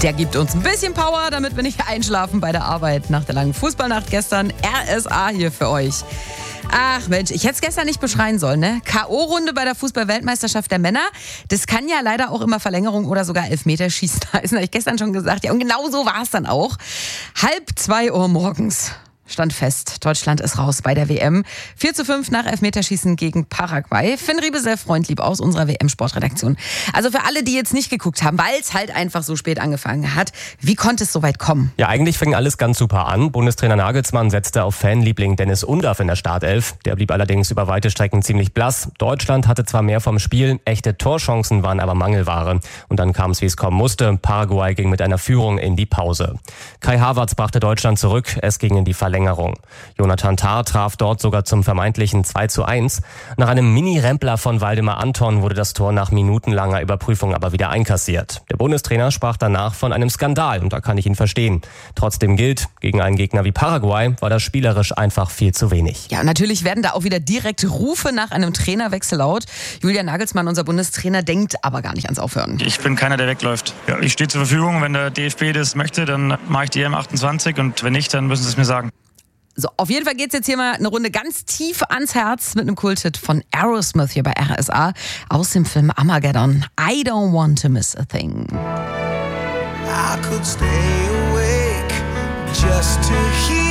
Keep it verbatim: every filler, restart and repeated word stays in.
Der gibt uns ein bisschen Power, damit wir nicht einschlafen bei der Arbeit nach der langen Fußballnacht gestern. R S A hier für euch. Ach Mensch, ich hätte es gestern nicht beschreien sollen, ne? K O-Runde bei der Fußball-Weltmeisterschaft der Männer. Das kann ja leider auch immer Verlängerung oder sogar Elfmeterschießen heißen, habe ich gestern schon gesagt. Ja, und genau so war es dann auch. Halb zwei Uhr morgens stand fest, Deutschland ist raus bei der W M. vier zu fünf nach Elfmeterschießen gegen Paraguay. Finn Riebesell, Freund lieb aus unserer W M-Sportredaktion. Also für alle, die jetzt nicht geguckt haben, weil es halt einfach so spät angefangen hat, wie konnte es so weit kommen? Ja, eigentlich fing alles ganz super an. Bundestrainer Nagelsmann setzte auf Fanliebling Dennis Undaff in der Startelf. Der blieb allerdings über weite Strecken ziemlich blass. Deutschland hatte zwar mehr vom Spiel, echte Torchancen waren aber Mangelware. Und dann kam es, wie es kommen musste. Paraguay ging mit einer Führung in die Pause. Kai Havertz brachte Deutschland zurück. Es ging in die Verlängerung. Jonathan Tah traf dort sogar zum vermeintlichen zwei zu eins. Nach einem Mini-Rempler von Waldemar Anton wurde das Tor nach minutenlanger Überprüfung aber wieder einkassiert. Der Bundestrainer sprach danach von einem Skandal und da kann ich ihn verstehen. Trotzdem gilt, gegen einen Gegner wie Paraguay war das spielerisch einfach viel zu wenig. Ja, natürlich werden da auch wieder direkt Rufe nach einem Trainerwechsel laut. Julian Nagelsmann, unser Bundestrainer, denkt aber gar nicht ans Aufhören. Ich bin keiner, der wegläuft. Ja, ich stehe zur Verfügung. Wenn der D F B das möchte, dann mache ich die E M achtundzwanzig und wenn nicht, dann müssen sie es mir sagen. So, auf jeden Fall geht's jetzt hier mal eine Runde ganz tief ans Herz mit einem Kulthit von Aerosmith hier bei R S A aus dem Film Armageddon. I don't want to miss a thing. I could stay awake just to hear